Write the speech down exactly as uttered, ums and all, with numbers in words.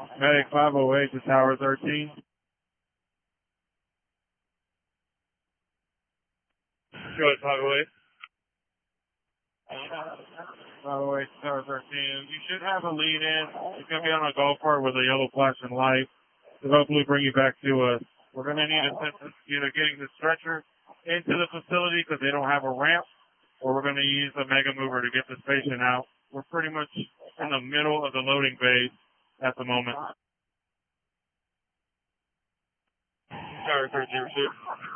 Medic five oh eight to Tower thirteen. Go ahead, five oh eight. five oh eight to Tower thirteen. You should have a lead in. It's going to be on a golf cart with a yellow flashing light to hopefully bring you back to us. We're going to need assistance either getting the stretcher into the facility because they don't have a ramp, or we're going to use a mega mover to get this patient out. We're pretty much in the middle of the loading bay at the moment. Tower thirteen, receive.